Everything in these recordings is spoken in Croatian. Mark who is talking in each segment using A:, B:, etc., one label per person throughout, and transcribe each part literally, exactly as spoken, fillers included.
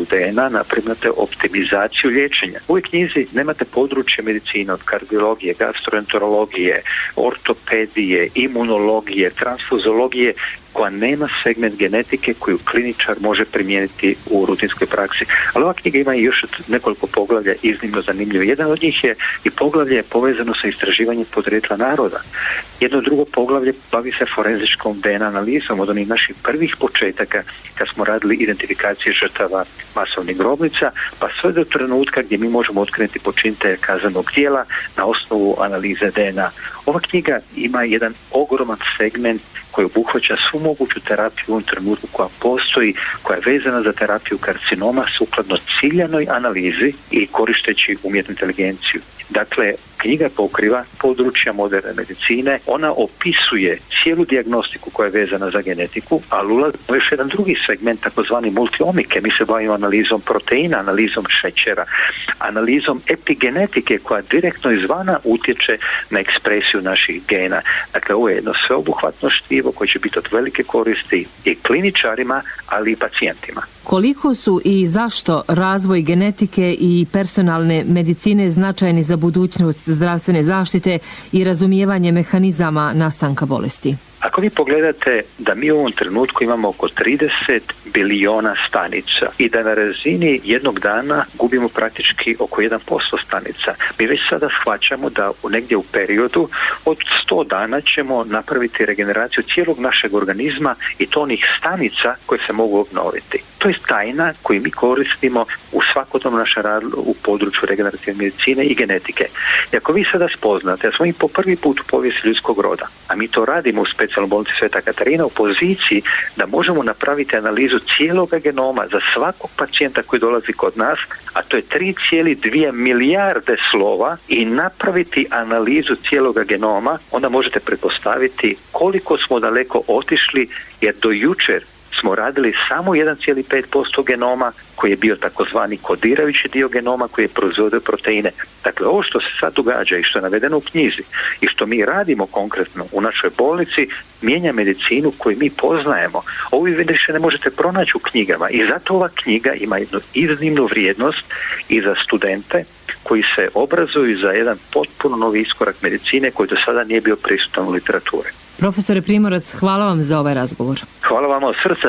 A: analizu D N A, napravite optimizaciju liječenja. U ovoj knjizi nemate područje medicine od kardiologije, gastroenterologije, ortopedije, imunologije, transfuzologije, koja nema segment genetike koju kliničar može primijeniti u rutinskoj praksi. Ali ova knjiga ima i još nekoliko poglavlja iznimno zanimljivo. Jedan od njih je i poglavlje povezano sa istraživanjem podrijetla naroda. Jedno drugo poglavlje bavi se forenzičkom D N A analizom od onih naših prvih početaka kad smo radili identifikacije žrtava masovnih grobnica, pa sve do trenutka gdje mi možemo otkriti počinitelja kaznenog djela na osnovu analize D N A. Ova knjiga ima jedan ogroman segment koji obuhvaća svu moguću terapiju u ovom trenutku koja postoji, koja je vezana za terapiju karcinoma sukladno ciljanoj analizi i koristeći umjetnu inteligenciju. Dakle, knjiga pokriva područja moderne medicine, ona opisuje cijelu dijagnostiku koja je vezana za genetiku, ali ulazi još jedan drugi segment, takozvani multiomike. Mi se bavimo analizom proteina, analizom šećera, analizom epigenetike koja direktno izvana utječe na ekspresiju naših gena. Dakle, ovo je jedno sveobuhvatno štivo koje će biti od velike koristi i kliničarima, ali i pacijentima.
B: Koliko su i zašto razvoj genetike i personalne medicine značajni za budućnost zdravstvene zaštite i razumijevanje mehanizama nastanka bolesti?
A: Ako vi pogledate da mi u ovom trenutku imamo oko trideset biliona stanica i da na razini jednog dana gubimo praktički oko jedan posto stanica, mi već sada shvaćamo da u negdje u periodu od sto dana ćemo napraviti regeneraciju cijelog našeg organizma i to onih stanica koje se mogu obnoviti. To je tajna koju mi koristimo u svakodnevnom našem radu u području regenerativne medicine i genetike. I ako vi sada spoznate, da smo i po prvi put u povijesti ljudskog roda, a mi to radimo u specijalnoj bolnici Sveta Katarina u poziciji da možemo napraviti analizu cijelog genoma za svakog pacijenta koji dolazi kod nas, a to je tri zarez dvije milijarde slova, i napraviti analizu cijelog genoma, onda možete pretpostaviti koliko smo daleko otišli, jer do jučer smo radili samo jedan zarez pet posto genoma koji je bio takozvani kodirajući dio genoma koji je proizvodio proteine. Dakle, ovo što se sad događa i što je navedeno u knjizi i što mi radimo konkretno u našoj bolnici mijenja medicinu koju mi poznajemo. Ovo vi više ne možete pronaći u knjigama i zato ova knjiga ima jednu iznimnu vrijednost i za studente koji se obrazuju za jedan potpuno novi iskorak medicine koji do sada nije bio prisutan u literaturi.
B: Profesore Primorac, hvala vam za ovaj razgovor.
A: Hvala vam od srca.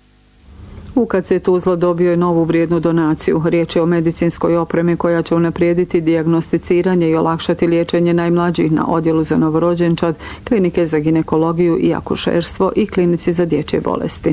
C: U K C Tuzla dobio je novu vrijednu donaciju. Riječ je o medicinskoj opremi koja će unaprijediti dijagnosticiranje i olakšati liječenje najmlađih na odjelu za novorođenčad, klinike za ginekologiju i akušerstvo i klinici za dječje bolesti.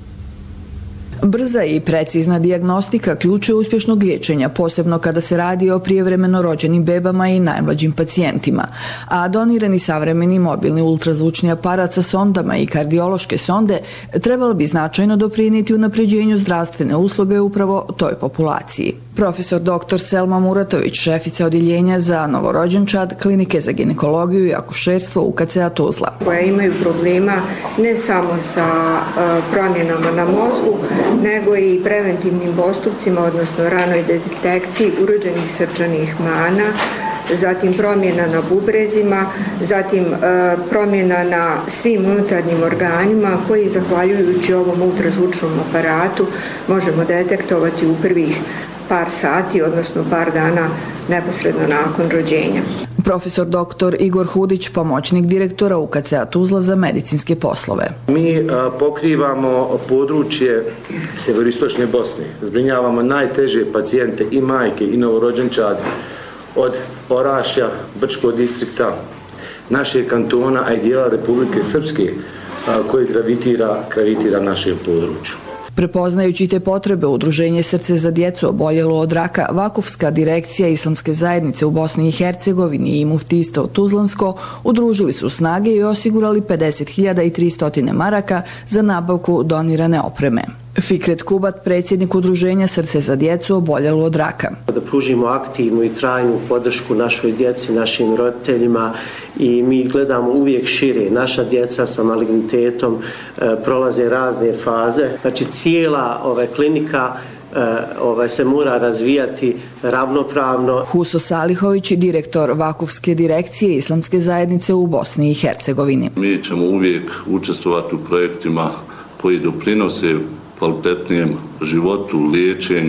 D: Brza i precizna dijagnostika ključ je uspješnog liječenja, posebno kada se radi o prijevremeno rođenim bebama i najmlađim pacijentima. A donirani savremeni mobilni ultrazvučni aparat sa sondama i kardiološke sonde trebalo bi značajno doprinijeti unapređenju zdravstvene usluge upravo toj populaciji. Profesor doktor Selma Muratović, šefica odjeljenja za novorođenčad, klinike za ginekologiju i akušerstvo U K C-a Tuzla.
E: Koja imaju problema ne samo sa uh, promjenama na mozgu, nego i preventivnim postupcima, odnosno ranoj detekciji urođenih srčanih mana, zatim promjena na bubrezima, zatim e, promjena na svim unutarnjim organima koji, zahvaljujući ovom ultrazvučnom aparatu, možemo detektovati u prvih par sati, odnosno par dana neposredno nakon rođenja.
D: Profesor doktor Igor Hudić, pomoćnik direktora U K C-a Tuzla za medicinske poslove.
F: Mi a, pokrivamo područje sjeveroistočne Bosne. Zbrinjavamo najteže pacijente i majke i novorođenčad od Orašja, Brčkog distrikta, našeg kantona, a i dijela Republike Srpske a, koji gravitira, gravitira našem području.
D: Prepoznajući te potrebe, Udruženje Srce za djecu oboljelo od raka, Vakufska direkcija Islamske zajednice u Bosni i Hercegovini i Muftijstvo Tuzlansko udružili su snage i osigurali pedeset hiljada tristo maraka za nabavku donirane opreme. Fikret Kubat, predsjednik Udruženja Srce za djecu oboljelo od raka.
G: Da pružimo aktivnu i trajnu podršku našoj djeci, našim roditeljima, i mi gledamo uvijek šire. Naša djeca sa malignitetom e, prolaze razne faze. Znači cijela ova klinika e, ovaj, se mora razvijati ravnopravno.
D: Huso Salihović, direktor Vakufske direkcije Islamske zajednice u Bosni i Hercegovini.
H: Mi ćemo uvijek učestvovati u projektima koji doprinose kvalitetnijem životu, liječenju.